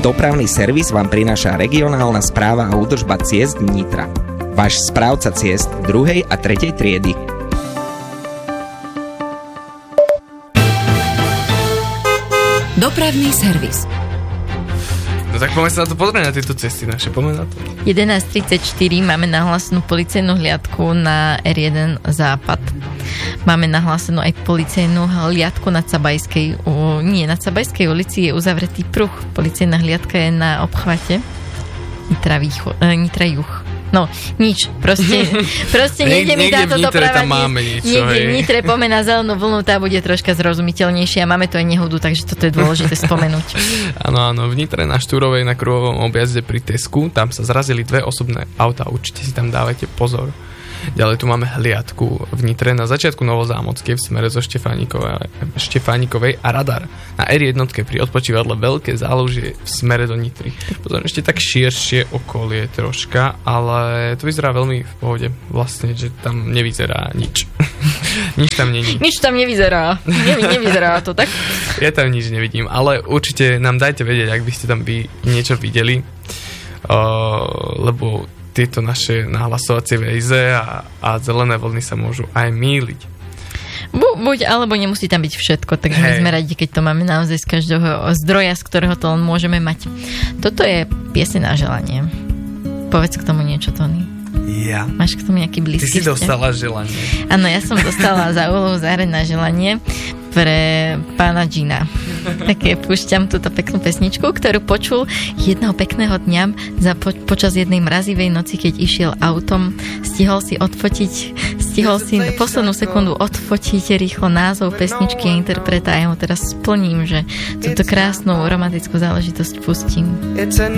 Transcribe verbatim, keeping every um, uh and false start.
Dopravný servis vám prináša regionálna správa a údržba ciest Nitra. Váš správca ciest druhej a tretej triedy. Dopravný servis. No tak poďme sa na to pozrieť, na tieto cesty naše, poďme na to. jedenásť tridsaťštyri máme nahlásenú policajnú hliadku na er jeden Západ. Máme nahlásenú aj policajnú hliadku na Cabajskej, u, nie, na Cabajskej ulici je uzavretý pruh. Policajná hliadka je na obchvate Nitra, výcho, e, Nitra juh. No, nič, proste, proste niekde mi táto doprava... Niekde v Nitre poďme na zelenú vlnu, tá bude troška zrozumiteľnejšia. Máme tu aj nehodu, takže toto je dôležité spomenúť. Áno, áno, v Nitre na Štúrovej na kruhovom objazde pri Tesku, tam sa zrazili dve osobné autá, určite si tam dávajte pozor. Ďalej tu máme hliadku v Nitre na začiatku Novozámodskej v smere zo Štefánikovej a radar na er jeden pri odpočívadle Veľké Zálužie v smere do Nitry. Potom ešte tak širšie okolie troška, ale to vyzerá veľmi v pohode. Vlastne, že tam nevyzerá nič. Nič tam není. Nič tam nevyzerá. Ne, nevyzerá to tak? Ja tam nič nevidím, ale určite nám dajte vedieť, ak by ste tam by niečo videli, uh, lebo tieto naše nahlasovacie väze a, a zelené vlny sa môžu aj mýliť. Bu, buď, alebo nemusí tam byť všetko, takže my sme radi, keď to máme naozaj z každého zdroja, z ktorého to len môžeme mať. Toto je pieseň na želanie. Povedz k tomu niečo, Tony. Ja? Máš k tomu nejaký blízky? Ty si dostala želanie. Áno, ja som dostala za úlohu zahrať na želanie pre pána Gina. Také púšťam túto peknú pesničku, ktorú počul jedného pekného dňa za po, počas jednej mrazivej noci, keď išiel autom, stihol si odfotiť, stihol si poslednú sekundu odfotiť rýchlo názov pesničky a interpreta. Ja mu teraz splním, že túto krásnu romantickú záležitosť pustím. It's a